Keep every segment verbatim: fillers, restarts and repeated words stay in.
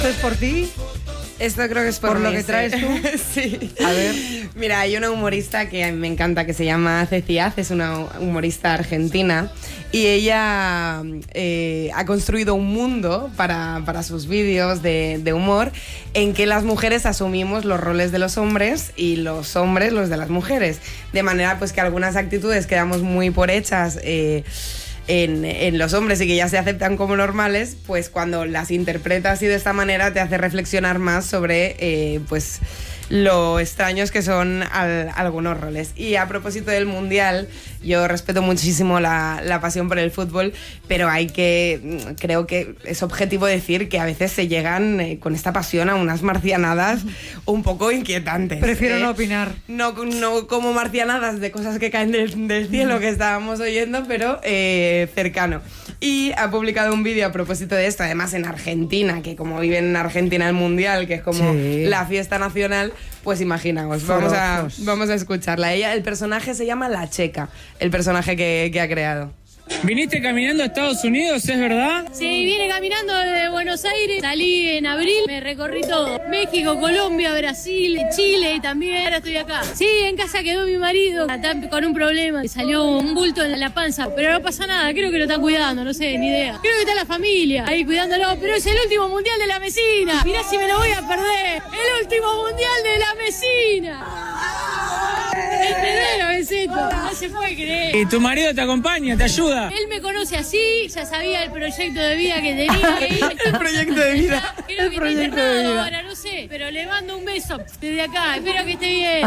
¿Esto es por ti? Esto creo que es por, ¿Por mí, lo que sí. traes tú? Sí. A ver. Mira, hay una humorista que a mí me encanta que se llama Ceci Az, es una humorista argentina y ella eh, ha construido un mundo para, para sus vídeos de, de humor en que las mujeres asumimos los roles de los hombres y los hombres los de las mujeres. De manera pues que algunas actitudes que damos muy por hechas... Eh, En, en los hombres y que ya se aceptan como normales, pues cuando las interpretas así de esta manera te hace reflexionar más sobre eh, pues lo extraños que son al, algunos roles. Y a propósito del Mundial, yo respeto muchísimo la, la pasión por el fútbol, pero hay que, creo que es objetivo decir que a veces se llegan eh, con esta pasión a unas marcianadas un poco inquietantes. Prefiero ¿eh? no opinar. No, no como marcianadas de cosas que caen del, del cielo que estábamos oyendo, pero eh, cercano. Y ha publicado un vídeo a propósito de esto, además en Argentina, que como viven en Argentina el Mundial, que es como sí. la fiesta nacional, pues imaginaos, vamos a, vamos a escucharla. Ella, el personaje se llama La Checa, el personaje que, que ha creado. ¿Viniste caminando a Estados Unidos, es verdad? Sí, vine caminando desde Buenos Aires, salí en abril, me recorrí todo. México, Colombia, Brasil, Chile y también ahora estoy acá. Sí, en casa quedó mi marido, está con un problema, salió un bulto en la panza, pero no pasa nada, creo que lo está cuidando, no sé, ni idea. Creo que está la familia ahí cuidándolo, pero es el último mundial de la Mesina. Mirá si me lo voy a perder, el último mundial de la Mesina. Entendelo, Beseto, no se puede creer. ¿Y tu marido te acompaña, te ayuda? Él me conoce así, ya sabía el proyecto de vida que tenía. El proyecto de vida. Creo el que proyecto está internado de vida. ahora, no sé, pero le mando un beso desde acá. Espero que esté bien.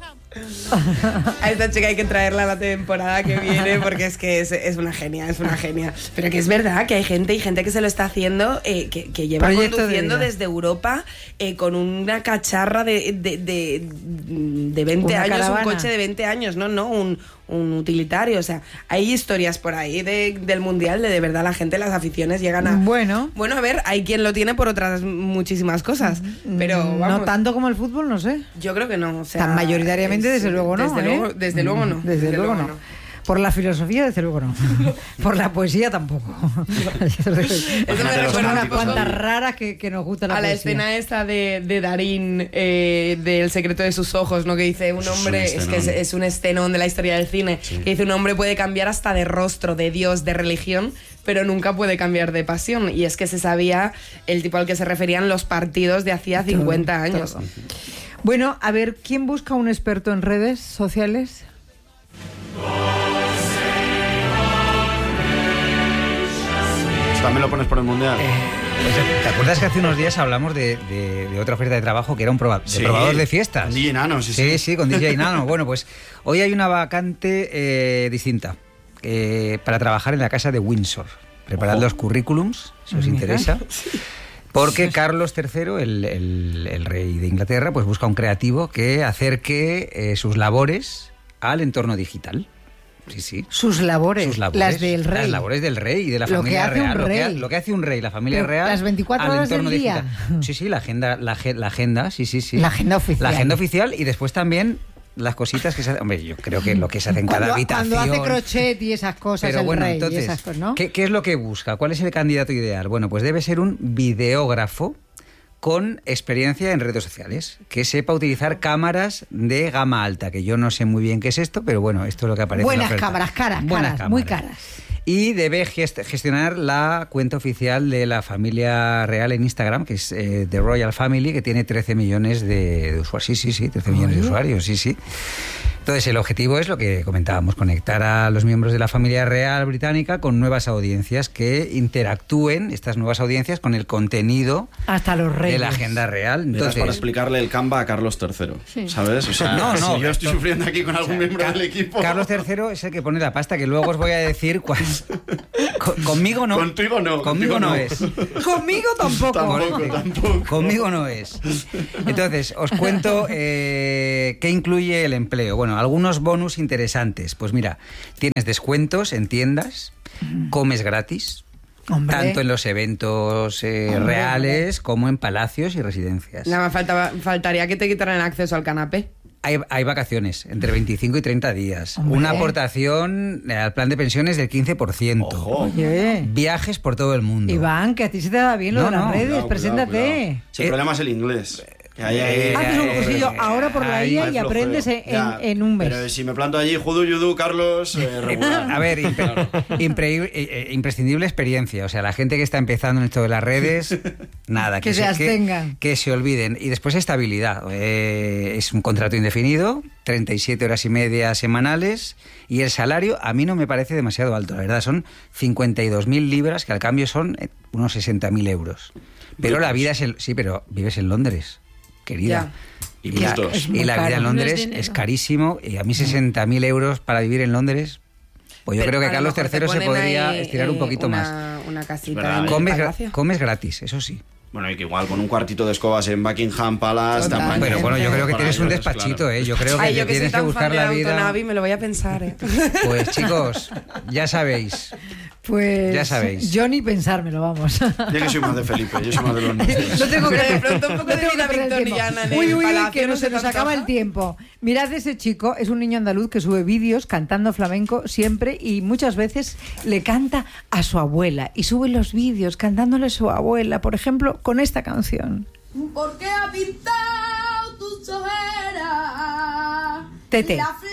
A esta chica hay que traerla a la temporada que viene porque es que es, es una genia, es una genia. Pero que es verdad que hay gente y gente que se lo está haciendo, eh, que, que lleva Proyecto conduciendo de desde Europa eh, con una cacharra de, de, de, de veinte Una años, caravana. un coche de veinte años, no, no, un, un utilitario. O sea, hay historias por ahí de, del Mundial de de verdad la gente, las aficiones llegan a... Bueno. Bueno, a ver, hay quien lo tiene por otras muchísimas cosas, pero vamos, No tanto como el fútbol, no sé. yo creo que no. O sea, Tan mayoritariamente, es- desde luego no. Desde, ¿eh? luego, desde luego no. Desde, luego, no. Por la filosofía, desde luego no. Por la poesía tampoco. Eso me Son recuerda unas un poco cuantas raras que, que nos gusta la a la poesía. escena esta de, de Darín, eh, del secreto de sus ojos, ¿no? Que dice un hombre, es, que es, es un escenón de la historia del cine, sí. Que dice un hombre puede cambiar hasta de rostro, de Dios, de religión, pero nunca puede cambiar de pasión. Y es que se sabía el tipo al que se referían los partidos de hacía cincuenta Todo, años. todo. Bueno, a ver, ¿quién busca un experto en redes sociales? También lo pones por el Mundial. Eh, pues, ¿te acuerdas que hace unos días hablamos de, de, de otra oferta de trabajo que era un proba de Sí, probador de fiestas? con D J Nano, sí, sí. sí. Sí, con D J Nano. Bueno, pues hoy hay una vacante eh, distinta eh, para trabajar en la casa de Windsor. Preparad Ojo. los currículums, si os Mira. interesa. Porque Carlos tercero, el, el, el rey de Inglaterra, pues busca un creativo que acerque eh, sus labores al entorno digital. Sí, sí. Sus labores, Sus labores, las del rey. Las labores del rey y de la Lo familia que hace un real. Lo que, ha- rey. lo que hace un rey, la familia Pero real. las veinticuatro al horas del entorno día. digital. Sí, sí, la agenda, la, ge- la agenda, sí, sí, sí. La agenda oficial. La agenda oficial y después también las cositas que se hacen. Hombre, yo creo que lo que se hace en cada Cuando, habitación. cuando hace crochet y esas cosas, Pero el bueno, rey y entonces, esas cosas, ¿no? ¿qué, qué es lo que busca? ¿Cuál es el candidato ideal? Bueno, pues debe ser un videógrafo con experiencia en redes sociales, que sepa utilizar cámaras de gama alta, que yo no sé muy bien qué es esto, pero bueno, esto es lo que aparece en la Buenas oferta. cámaras, caras, Buenas caras, muy cámaras. caras. Y debe gest- gestionar la cuenta oficial de la familia real en Instagram, que es eh, The Royal Family, que tiene trece millones de, de usuarios. Sí, sí, sí, trece millones de usuarios, sí, sí. Entonces, el objetivo es lo que comentábamos, conectar a los miembros de la familia real británica con nuevas audiencias que interactúen, estas nuevas audiencias, con el contenido Hasta los reyes. de la agenda real. Entonces, Entonces, para explicarle el Canva a Carlos tercero, Sí. ¿sabes? O sea, No, no, si yo estoy esto- sufriendo aquí con algún miembro del equipo... Carlos tercero es el que pone la pasta, que luego os voy a decir cuál. Con- conmigo no. Contigo no, Conmigo contigo no no. es. Conmigo tampoco. Tampoco, tampoco. Conmigo no es. Entonces, os cuento eh, qué incluye el empleo. Bueno, algunos bonus interesantes. Pues mira, tienes descuentos en tiendas, comes gratis, Hombre. tanto en los eventos eh, Hombre. reales como en palacios y residencias. Nada más faltaba- faltaría que te quitaran el acceso al canapé. Hay, hay vacaciones, entre veinticinco y treinta días. Hombre. Una aportación al plan de pensiones del quince por ciento. Ojo. Oye, Viajes por todo el mundo. Iván, que a ti se te da bien lo No, de las no. redes, Cuidado, preséntate. cuidado, cuidado. Si el Eh, problema es el inglés. Que hay ahí- eh, Haces un eh, cursillo eh, ahora por la ahí I A hay y flojeo. aprendes en, Ya, en- en un mes. Pero si me planto allí, judu, yudu, Carlos, eh, regular. A ver, impre- impre- eh, eh, imprescindible experiencia. O sea, la gente que está empezando en esto de las redes, nada. Que se abstengan. Que, que se olviden. Y después estabilidad. Eh, es un contrato indefinido, treinta y siete horas y media semanales, y el salario a mí no me parece demasiado alto. La verdad, son cincuenta y dos mil libras, que al cambio son eh, unos sesenta mil euros. Pero la vida es... El, sí, pero vives en Londres, querida. Y Y la, puntos. Es y muy la vida caro. en No es Londres dinero. es carísimo, y a mí sesenta mil euros para vivir en Londres, pues yo Pero creo que a lo Carlos mejor te tercero se ponen podría ahí, estirar un eh, poquito una, más. Una casita verdad, en el Comes, gra- palacio. comes gratis, eso sí. Bueno, y que igual con un cuartito de escobas en Buckingham Palace... Total. tamaño- Pero bueno, yo creo que para tienes un ellos, despachito, claro. ¿eh? Yo creo que Ay, te yo que soy tienes que tan buscar fan de la vida. Autonavi, me lo voy a pensar, ¿eh? Pues chicos, ya sabéis. Pues Ya sabéis. yo ni pensármelo, vamos. Yo que soy más de Felipe, yo soy más de los nuestros. No tengo que Pero de pronto un poco no de tengo que vida perder el victoriana tiempo. en Uy, el uy, uy, palacio, que ¿no no se te nos antoja? acaba el tiempo. Mirad ese chico, es un niño andaluz que sube vídeos cantando flamenco siempre y muchas veces le canta a su abuela y sube los vídeos cantándole a su abuela, por ejemplo, con esta canción. ¿Por qué ha pintado tus ojeras? Tete. La